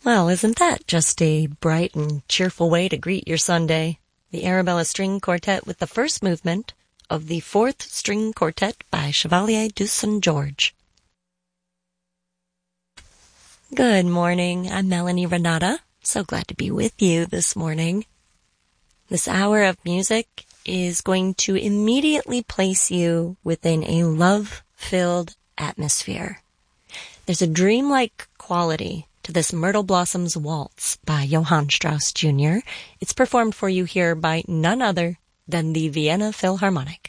Well, isn't that just a bright and cheerful way to greet your Sunday? The Arabella String Quartet with the first movement of the Fourth String Quartet by Chevalier du Saint-Georges. Good morning, I'm Melanie Renata. So glad to be with you this morning. This hour of music is going to immediately place you within a love-filled atmosphere. There's a dreamlike quality to this Myrtle Blossoms Waltz by Johann Strauss Jr. It's performed for you here by none other than the Vienna Philharmonic.